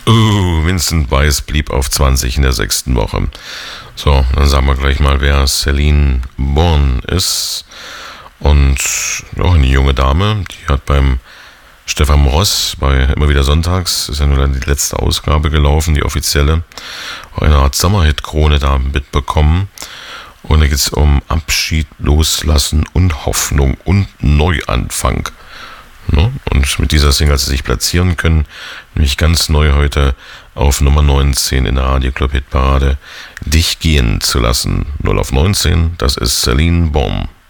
Vincent Weiss blieb auf 20 in der 6. Woche. So, dann sagen wir gleich mal, wer Celine Bourne ist. Und auch eine junge Dame, die hat beim Stefan Ross bei Immer wieder sonntags, ist ja nur die letzte Ausgabe gelaufen, die offizielle, auch eine Art Sommerhit-Krone da mitbekommen. Und da geht es um Abschied, Loslassen und Hoffnung und Neuanfang. Ne? Und mit dieser Single hat sie sich platzieren können, nämlich ganz neu heute auf Nummer 19 in der Radio Club Hitparade, Dich gehen zu lassen. 0 auf 19, das ist Celine Bourne.